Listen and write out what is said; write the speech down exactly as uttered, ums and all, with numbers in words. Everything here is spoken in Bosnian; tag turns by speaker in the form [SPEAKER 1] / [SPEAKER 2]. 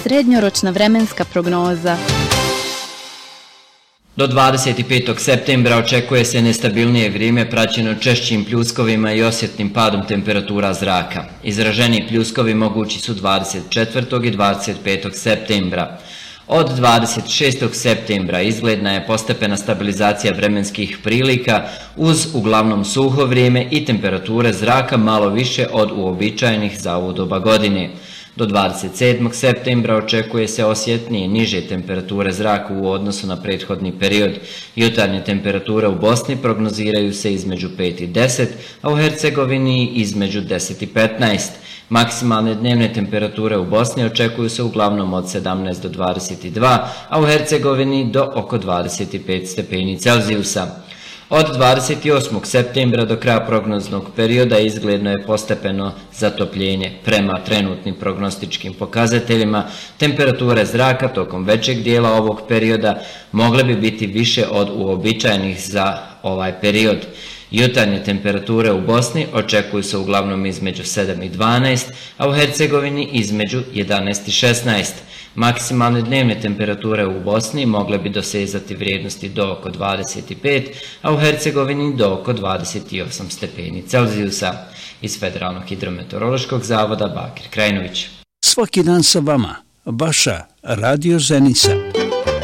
[SPEAKER 1] Srednjoročna vremenska prognoza.
[SPEAKER 2] Do dvadeset petog septembra očekuje se nestabilnije vrijeme praćeno češćim pljuskovima i osjetnim padom temperatura zraka. Izraženi pljuskovi mogući su dvadeset četvrtog i dvadeset petog septembra. Od dvadeset šestog septembra izgledna je postepena stabilizacija vremenskih prilika uz uglavnom suho vrijeme i temperature zraka malo više od uobičajenih za ovu doba godine. Do dvadeset sedmog septembra očekuje se osjetnije niže temperature zraka u odnosu na prethodni period. Jutarnje temperature u Bosni prognoziraju se između pet i deset, a u Hercegovini između deset i petnaest. Maksimalne dnevne temperature u Bosni očekuju se uglavnom od sedamnaest do dvadeset dva, a u Hercegovini do oko dvadeset pet stepeni Celzijusa. Od dvadeset osmog septembra do kraja prognoznog perioda izgledno je postepeno zatopljenje. Prema trenutnim prognostičkim pokazateljima, temperature zraka tokom većeg dijela ovog perioda mogle bi biti više od uobičajenih za ovaj period. Jutarnje temperature u Bosni očekuju se uglavnom između sedam i dvanaest, a u Hercegovini između jedanaest i šesnaest. Maksimalne dnevne temperature u Bosni mogle bi dosezati vrijednosti do oko dvadeset pet, a u Hercegovini do oko dvadeset osam stepeni Celzijusa. Iz Federalnog hidrometeorološkog zavoda Bakir Krajinović.
[SPEAKER 3] Svaki dan sa vama, vaša Radio Zenica.